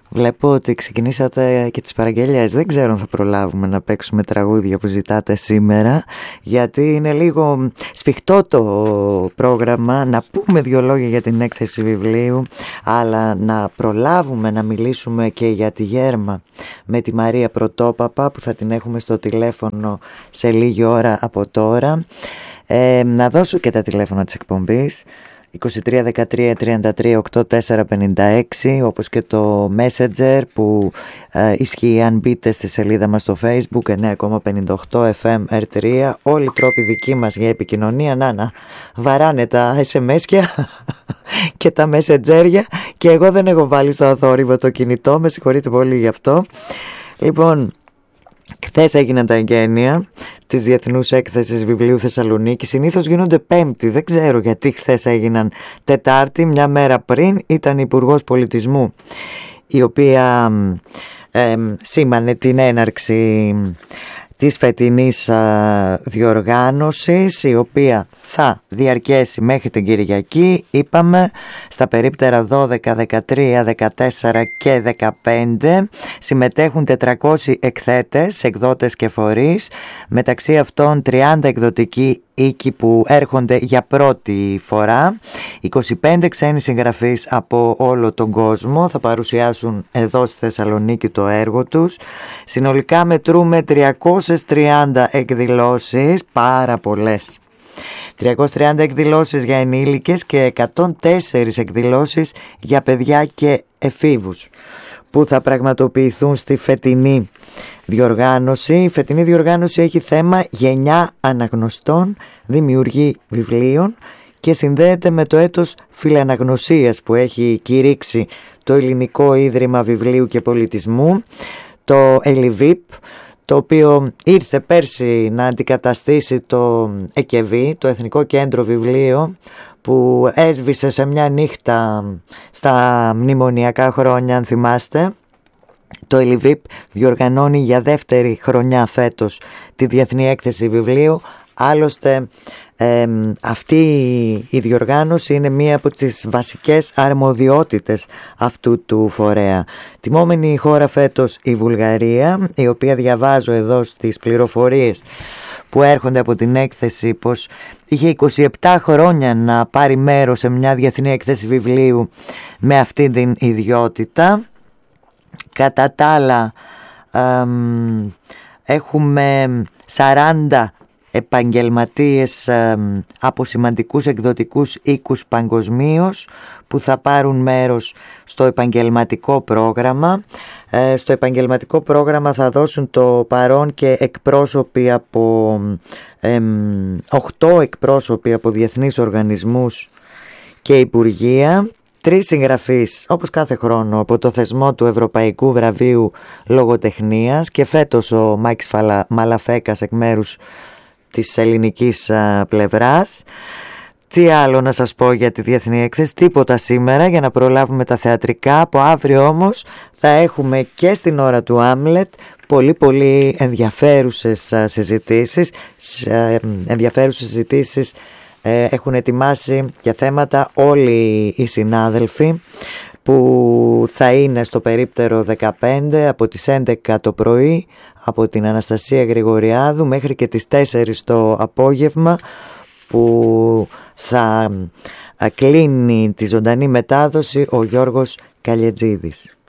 Βλέπω ότι ξεκινήσατε και τις παραγγελίες. Δεν ξέρω αν θα προλάβουμε να παίξουμε τραγούδια που ζητάτε σήμερα, γιατί είναι λίγο σφιχτό το πρόγραμμα. Να πούμε δύο λόγια για την έκθεση βιβλίου, αλλά να προλάβουμε να μιλήσουμε και για τη Γέρμα με τη Μαρία Πρωτόπαπα, που θα την έχουμε στο τηλέφωνο σε λίγη ώρα από τώρα. Να δώσω και τα τηλέφωνα της εκπομπής: 23 13 33 84 56, όπως και το Messenger που ισχύει αν μπείτε στη σελίδα μας στο Facebook 9,58 FM R3. Όλοι οι τρόποι δικοί μας για επικοινωνία να βαράνε τα SMS και τα Messenger, και εγώ δεν έχω βάλει στο θόρυβο το κινητό, με συγχωρείτε πολύ γι' αυτό. Λοιπόν, χθες έγιναν τα εγγένεια της Διεθνούς Έκθεσης Βιβλίου Θεσσαλονίκη. Συνήθως γίνονται Πέμπτη, δεν ξέρω γιατί χθες έγιναν Τετάρτη. Μια μέρα πριν ήταν η Υπουργός Πολιτισμού, η οποία σήμανε την έναρξη της φετινής διοργάνωσης, η οποία θα διαρκέσει μέχρι την Κυριακή. Είπαμε στα περίπτερα 12, 13, 14 και 15 συμμετέχουν 400 εκθέτες, εκδότες και φορείς, μεταξύ αυτών 30 εκδοτικοί οίκοι που έρχονται για πρώτη φορά. 25 ξένοι συγγραφείς από όλο τον κόσμο θα παρουσιάσουν εδώ στη Θεσσαλονίκη το έργο τους. Συνολικά μετρούμε 330 εκδηλώσεις, πάρα πολλές. 330 εκδηλώσεις για ενήλικες και 104 εκδηλώσεις για παιδιά και εφήβους που θα πραγματοποιηθούν στη φετινή διοργάνωση. Η φετινή διοργάνωση έχει θέμα «Γενιά αναγνωστών, δημιουργοί βιβλίων» και συνδέεται με το έτος φιλαναγνωσίας που έχει κηρύξει το Ελληνικό Ίδρυμα Βιβλίου και Πολιτισμού, το ΕΛΙΒΙΠ, το οποίο ήρθε πέρσι να αντικαταστήσει το ΕΚΕΒ, το Εθνικό Κέντρο Βιβλίο, που έσβησε σε μια νύχτα στα μνημονιακά χρόνια, αν θυμάστε. Το ΕΛΙΒΙΠ διοργανώνει για δεύτερη χρονιά φέτος τη Διεθνή Έκθεση Βιβλίου. Άλλωστε αυτή η διοργάνωση είναι μία από τις βασικές αρμοδιότητες αυτού του φορέα. Τιμόμενη χώρα φέτος η Βουλγαρία, η οποία διαβάζω εδώ στις πληροφορίες που έρχονται από την έκθεση πως είχε 27 χρόνια να πάρει μέρος σε μια Διεθνή Έκθεση Βιβλίου με αυτή την ιδιότητα. Κατά τα άλλα έχουμε 40 επαγγελματίες από σημαντικούς εκδοτικούς οίκους παγκοσμίως που θα πάρουν μέρος στο επαγγελματικό πρόγραμμα. Στο επαγγελματικό πρόγραμμα θα δώσουν το παρόν και εκπρόσωποι από 8 εκπρόσωποι από διεθνείς οργανισμούς και υπουργεία, 3 συγγραφείς όπως κάθε χρόνο από το θεσμό του Ευρωπαϊκού Βραβείου Λογοτεχνίας, και φέτος ο Μάκης Μαλαφέκας εκ μέρους της ελληνικής πλευράς. Τι άλλο να σας πω για τη Διεθνή Έκθεση? Τίποτα σήμερα για να προλάβουμε τα θεατρικά. Από αύριο όμως θα έχουμε και στην ώρα του Άμλετ πολύ ενδιαφέρουσες συζητήσεις. Ενδιαφέρουσες συζητήσεις έχουν ετοιμάσει για θέματα όλοι οι συνάδελφοι, που θα είναι στο περίπτερο 15 από τις 11 το πρωί από την Αναστασία Γρηγοριάδου μέχρι και τις 4 το απόγευμα, που θα κλείνει τη ζωντανή μετάδοση ο Γιώργος Καλιετζίδης.